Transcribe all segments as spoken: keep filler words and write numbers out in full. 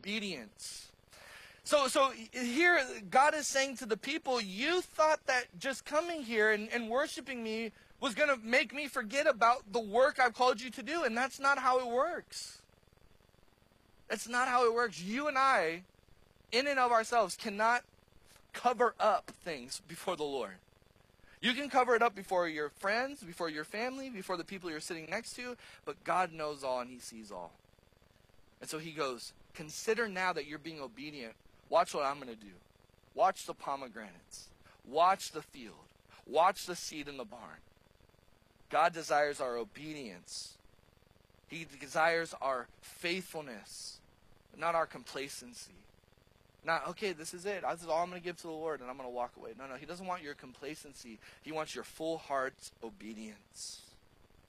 obedience. So, so here, God is saying to the people, you thought that just coming here and, and worshiping me was going to make me forget about the work I've called you to do, and that's not how it works. That's not how it works. You and I, in and of ourselves, cannot cover up things before the Lord. You can cover it up before your friends, before your family, before the people you're sitting next to, but God knows all and he sees all. And so he goes, consider now that you're being obedient. Watch what I'm going to do. Watch the pomegranates. Watch the field. Watch the seed in the barn. God desires our obedience. He desires our faithfulness, not our complacency. Not, okay, this is it. This is all I'm going to give to the Lord and I'm going to walk away. No, no, he doesn't want your complacency. He wants your full heart obedience.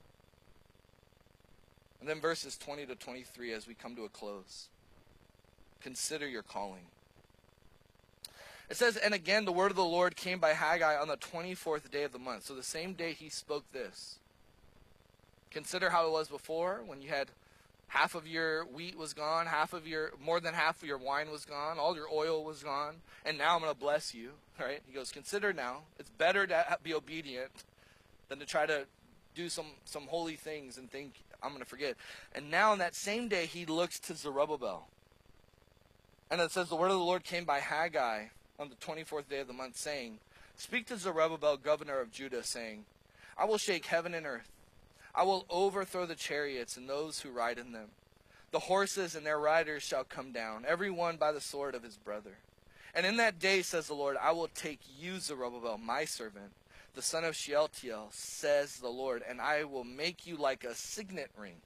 And then verses twenty to twenty-three as we come to a close. Consider your calling. It says, and again the word of the Lord came by Haggai on the twenty-fourth day of the month. So the same day he spoke this. Consider how it was before when you had half of your wheat was gone, half of your, more than half of your wine was gone, all your oil was gone, and now I'm going to bless you, right? He goes, consider now. It's better to be obedient than to try to do some, some holy things and think I'm going to forget. And now on that same day he looks to Zerubbabel. And it says, the word of the Lord came by Haggai on the twenty-fourth day of the month, saying, speak to Zerubbabel, governor of Judah, saying, I will shake heaven and earth. I will overthrow the chariots and those who ride in them. The horses and their riders shall come down, every one by the sword of his brother. And in that day, says the Lord, I will take you, Zerubbabel, my servant, the son of Shealtiel, says the Lord, and I will make you like a signet ring.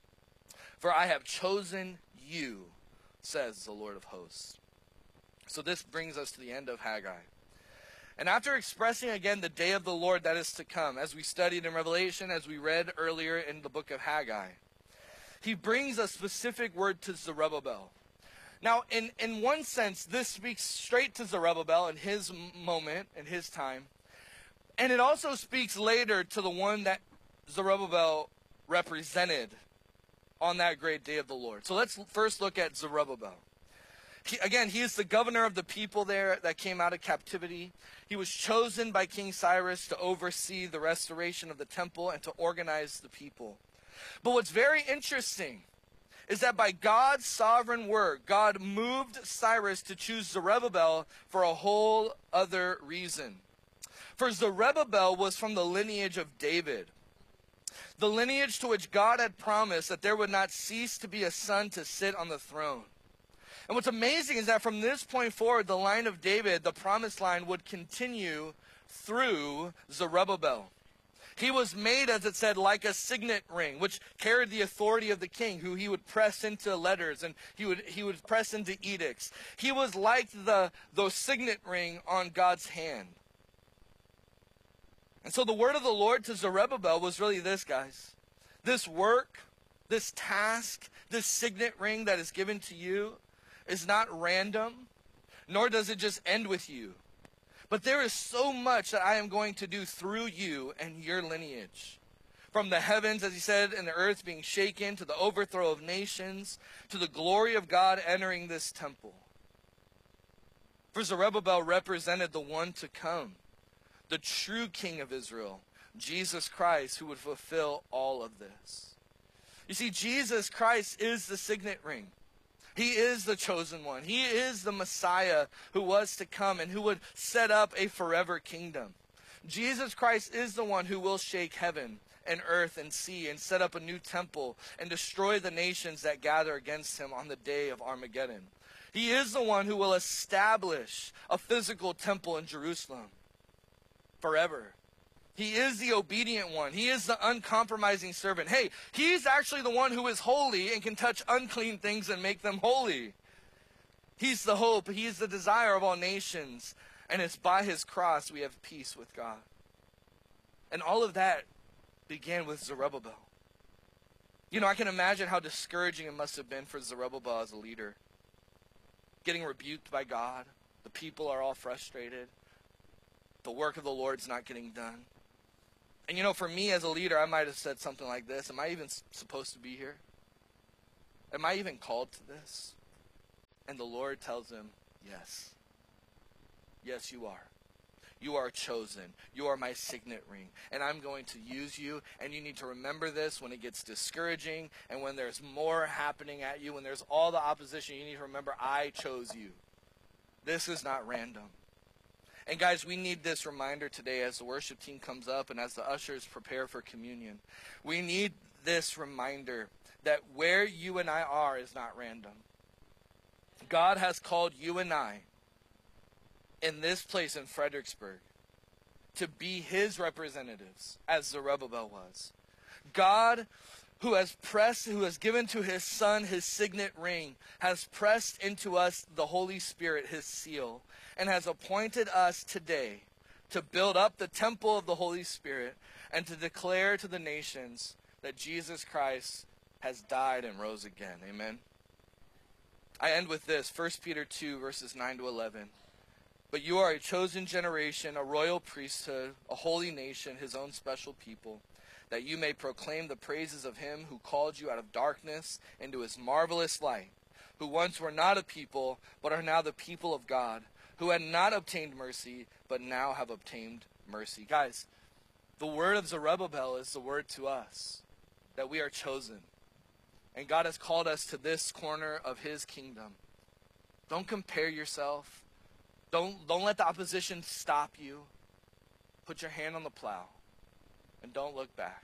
For I have chosen you, says the Lord of hosts. So this brings us to the end of Haggai. And after expressing again the day of the Lord that is to come, as we studied in Revelation, as we read earlier in the book of Haggai, he brings a specific word to Zerubbabel. Now, in, in one sense, this speaks straight to Zerubbabel in his moment, in his time. And it also speaks later to the one that Zerubbabel represented on that great day of the Lord. So let's first look at Zerubbabel. He, again, he is the governor of the people there that came out of captivity. He was chosen by King Cyrus to oversee the restoration of the temple and to organize the people. But what's very interesting is that by God's sovereign word, God moved Cyrus to choose Zerubbabel for a whole other reason. For Zerubbabel was from the lineage of David, the lineage to which God had promised that there would not cease to be a son to sit on the throne. And what's amazing is that from this point forward, the line of David, the promised line, would continue through Zerubbabel. He was made, as it said, like a signet ring, which carried the authority of the king, who he would press into letters and he would he would press into edicts. He was like the, the signet ring on God's hand. And so the word of the Lord to Zerubbabel was really this, guys. This work, this task, this signet ring that is given to you is not random, nor does it just end with you. But there is so much that I am going to do through you and your lineage. From the heavens, as he said, and the earth being shaken, to the overthrow of nations, to the glory of God entering this temple. For Zerubbabel represented the one to come, the true King of Israel, Jesus Christ, who would fulfill all of this. You see, Jesus Christ is the signet ring. He is the chosen one. He is the Messiah who was to come and who would set up a forever kingdom. Jesus Christ is the one who will shake heaven and earth and sea and set up a new temple and destroy the nations that gather against him on the day of Armageddon. He is the one who will establish a physical temple in Jerusalem forever. He is the obedient one. He is the uncompromising servant. Hey, he's actually the one who is holy and can touch unclean things and make them holy. He's the hope. He is the desire of all nations. And it's by his cross we have peace with God. And all of that began with Zerubbabel. You know, I can imagine how discouraging it must have been for Zerubbabel as a leader. Getting rebuked by God. The people are all frustrated. The work of the Lord's not getting done. And you know, for me as a leader, I might have said something like this. Am I even supposed to be here? Am I even called to this? And the Lord tells him, yes. Yes, you are. You are chosen. You are my signet ring. And I'm going to use you. And you need to remember this when it gets discouraging and when there's more happening at you, when there's all the opposition. You need to remember, I chose you. This is not random. And guys, we need this reminder today as the worship team comes up and as the ushers prepare for communion. We need this reminder that where you and I are is not random. God has called you and I in this place in Fredericksburg to be his representatives, as Zerubbabel was. God, who has pressed, who has given to his son his signet ring, has pressed into us the Holy Spirit, his seal, and has appointed us today to build up the temple of the Holy Spirit and to declare to the nations that Jesus Christ has died and rose again. Amen. I end with this, First Peter two, verses nine to eleven. But you are a chosen generation, a royal priesthood, a holy nation, his own special people, that you may proclaim the praises of him who called you out of darkness into his marvelous light, who once were not a people, but are now the people of God, who had not obtained mercy, but now have obtained mercy. Guys, the word of Zerubbabel is the word to us, that we are chosen. And God has called us to this corner of his kingdom. Don't compare yourself. Don't, don't let the opposition stop you. Put your hand on the plow and don't look back.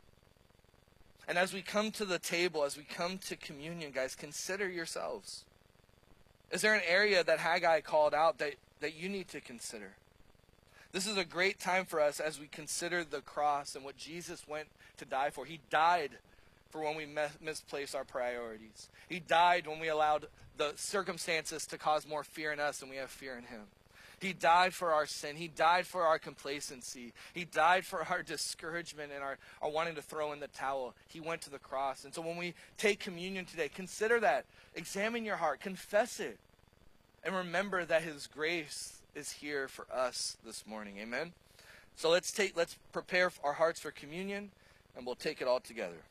And as we come to the table, as we come to communion, guys, consider yourselves. Is there an area that Haggai called out that, that you need to consider? This is a great time for us as we consider the cross and what Jesus went to die for. He died for when we misplace our priorities. He died when we allowed the circumstances to cause more fear in us than we have fear in him. He died for our sin. He died for our complacency. He died for our discouragement and our, our wanting to throw in the towel. He went to the cross. And so when we take communion today, consider that. Examine your heart. Confess it. And remember that his grace is here for us this morning. Amen? So let's take, let's prepare our hearts for communion, and we'll take it all together.